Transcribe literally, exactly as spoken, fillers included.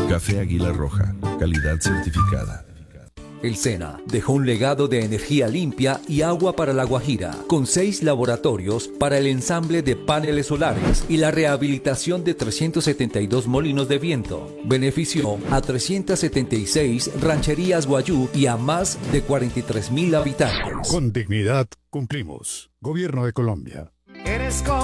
Café Águila Roja, calidad certificada. El SENA dejó un legado de energía limpia y agua para La Guajira, con seis laboratorios para el ensamble de paneles solares y la rehabilitación de trescientos setenta y dos molinos de viento. Benefició a trescientas setenta y seis rancherías guayú y a más de cuarenta y tres mil habitantes. Con dignidad cumplimos. Gobierno de Colombia. Eres como